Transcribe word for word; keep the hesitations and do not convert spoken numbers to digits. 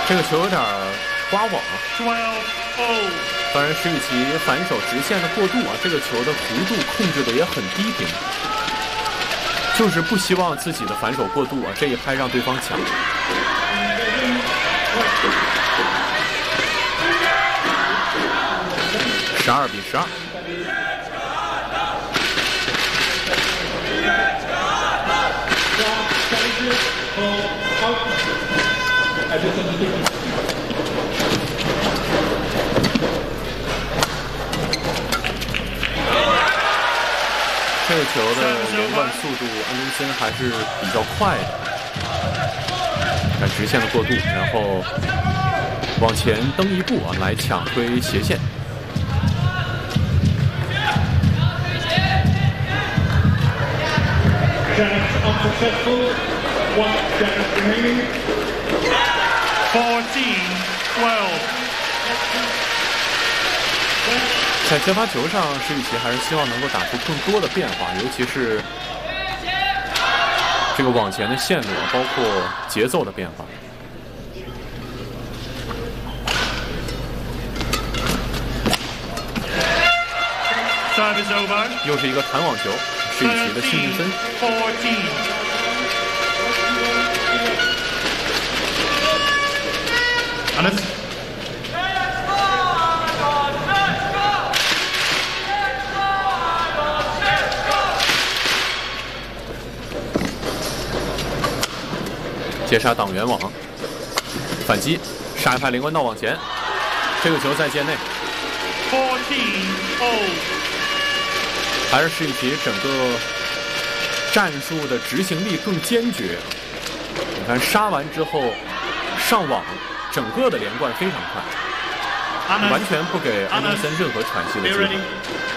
这个球有点刮网。当然，石宇奇反手直线的过渡啊，这个球的弧度控制的也很低平，就是不希望自己的反手过渡啊，这一拍让对方抢。十二比十二。这个球的连贯速度，安东森还是比较快的。看直线的过渡，然后往前蹬一步啊，来抢推斜线。在接发球上，石宇奇还是希望能够打出更多的变化，尤其是这个往前的线路，包括节奏的变化。又是一个弹网球，石宇奇的幸运分。接杀挡圆网，反击，杀一拍连贯道往前，这个球在界内。还是石宇奇整个战术的执行力更坚决。你看杀完之后上网，整个的连贯非常快，完全不给安东森任何喘息的机会。